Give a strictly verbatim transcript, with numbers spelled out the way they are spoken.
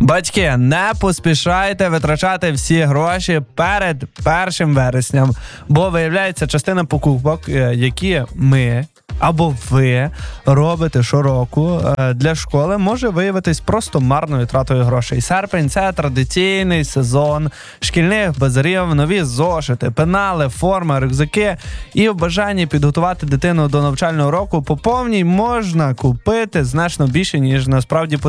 Батьки, не поспішайте витрачати всі гроші перед першим вересням, бо виявляється, частина покупок, які ми або ви робите щороку для школи, може виявитись просто марною тратою грошей. Серпень – це традиційний сезон шкільних базарів, нові зошити, пенали, форми, рюкзаки. І в бажанні підготувати дитину до навчального року по повній можна купити значно більше, ніж насправді потрібно.